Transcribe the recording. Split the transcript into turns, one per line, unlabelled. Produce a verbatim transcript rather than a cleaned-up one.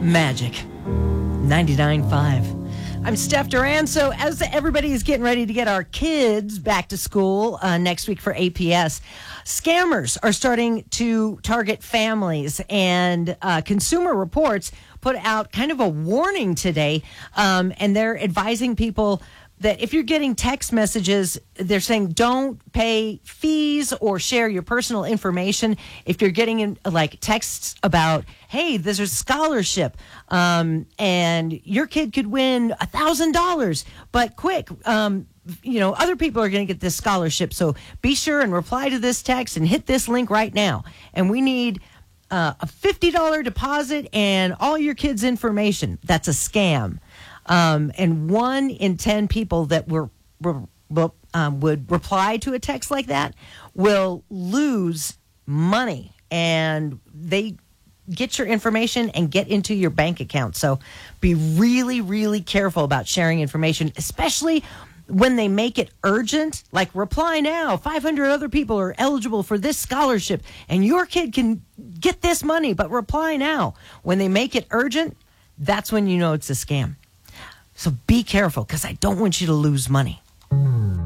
Magic ninety-nine point five. I'm Steph Duran. So as everybody is getting ready to get our kids back to school uh, next week for A P S, scammers are starting to target families, and uh, Consumer Reports put out kind of a warning today, um, and they're advising people that if you're getting text messages, they're saying don't pay fees or share your personal information. If you're getting in, like texts about, hey, there's a scholarship um, and your kid could win a thousand dollars, but quick, um, you know, other people are going to get this scholarship. So be sure and reply to this text and hit this link right now. And we need uh, a fifty dollars deposit and all your kids' information. That's a scam. Um, and one in ten people that were, were um, would reply to a text like that will lose money, and they get your information and get into your bank account. So be really, really careful about sharing information, especially when they make it urgent, like reply now, five hundred other people are eligible for this scholarship, and your kid can get this money, but reply now. When they make it urgent, that's when you know it's a scam. So be careful, because I don't want you to lose money.